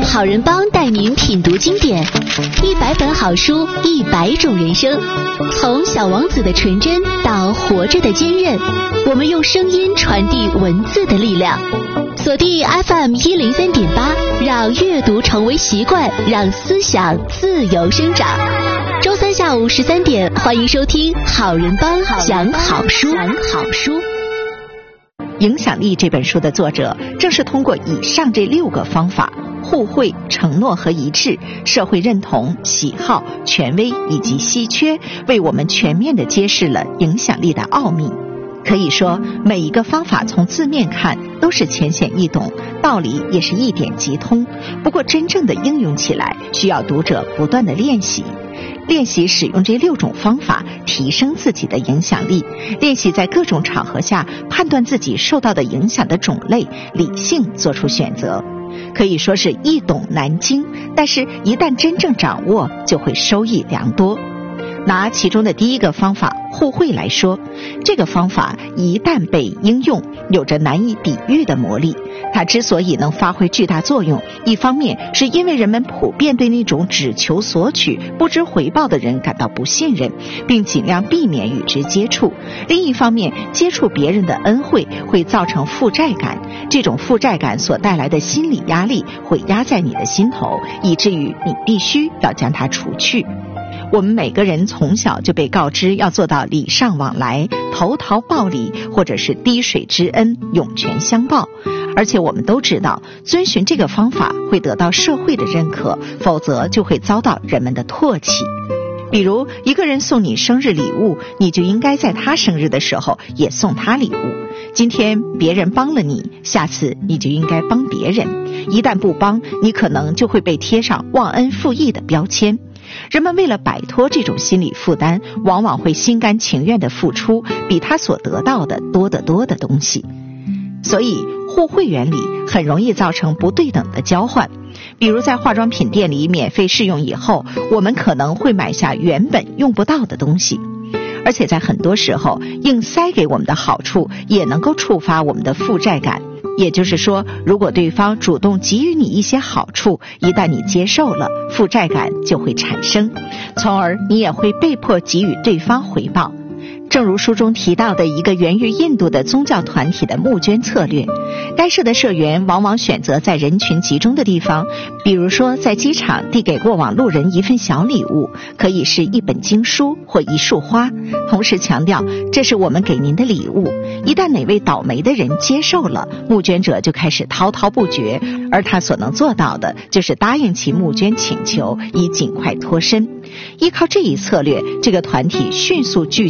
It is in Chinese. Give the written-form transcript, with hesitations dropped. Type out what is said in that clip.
好人帮带您品读经典，100本好书，100种人生。从小王子的纯真到活着的坚韧，我们用声音传递文字的力量。锁定 FM103.8，让阅读成为习惯，让思想自由生长。周三下午13点，欢迎收听好人帮讲好书。 影响力这本书的作者正是通过以上这6个方法，互惠、承诺和一致、社会认同、喜好、权威以及稀缺，为我们全面地揭示了影响力的奥秘。可以说，每一个方法从字面看都是浅显易懂，道理也是一点即通。不过真正的应用起来，需要读者不断的练习使用这6种方法，提升自己的影响力，练习在各种场合下判断自己受到的影响的种类，理性做出选择。可以说是易懂难精，但是一旦真正掌握，就会收益良多。拿其中的第一个方法互惠来说，这个方法一旦被应用，有着难以比喻的魔力。它之所以能发挥巨大作用，一方面是因为人们普遍对那种只求索取不知回报的人感到不信任，并尽量避免与之接触；另一方面，接触别人的恩惠会造成负债感，这种负债感所带来的心理压力会压在你的心头，以至于你必须要将它除去。我们每个人从小就被告知要做到礼尚往来、投桃报李，或者是滴水之恩、涌泉相报。而且我们都知道，遵循这个方法会得到社会的认可，否则就会遭到人们的唾弃。比如，一个人送你生日礼物，你就应该在他生日的时候也送他礼物。今天别人帮了你，下次你就应该帮别人。一旦不帮，你可能就会被贴上忘恩负义的标签。人们为了摆脱这种心理负担，往往会心甘情愿地付出比他所得到的多得多的东西。所以互惠原理很容易造成不对等的交换。比如在化妆品店里免费试用以后，我们可能会买下原本用不到的东西。而且在很多时候，硬塞给我们的好处也能够触发我们的负债感。也就是说，如果对方主动给予你一些好处，一旦你接受了，负债感就会产生，从而你也会被迫给予对方回报。正如书中提到的一个源于印度的宗教团体的募捐策略，该社的社员往往选择在人群集中的地方，比如说在机场递给过往路人一份小礼物，可以是一本经书或一束花，同时强调这是我们给您的礼物。一旦哪位倒霉的人接受了，募捐者就开始滔滔不绝，而他所能做到的就是答应其募捐请求，以尽快脱身。依靠这一策略，这个团体迅速聚